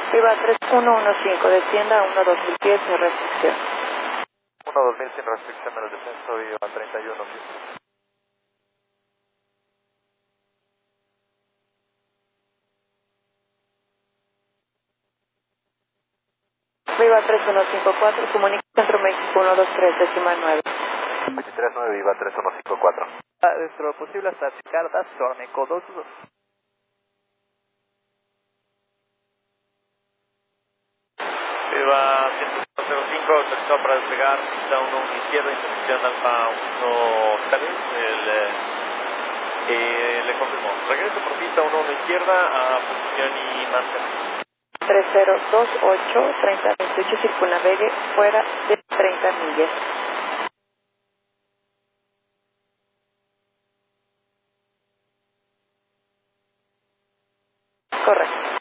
Viva 3115, descienda a 12000 pies sin restricción. 12000 sin restricción en el descenso, Viva 3115. Viva 3154, comunica Centro México 123, decimal 9. 239, Viva 3154. Dentro posible hasta Chicarda, Sorneco 22. Viva 105, autorizado para despegar, pista 1 izquierda, intersección Alfa 1 le confirmo. Regreso por pista 1 izquierda a posición y mantener. 3028, 3028, circunnavegue fuera de 30 millas. Correcto.